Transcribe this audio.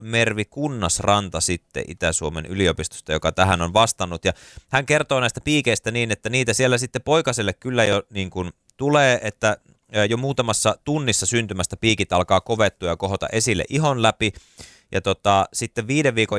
Mervi Kunnasranta sitten Itä-Suomen yliopistosta, joka tähän on vastannut. Ja hän kertoo näistä piikeistä niin, että niitä siellä sitten poikaselle kyllä jo niin kuin tulee, että jo muutamassa tunnissa syntymästä piikit alkaa kovettua ja kohota esille ihon läpi. Ja sitten 5 viikon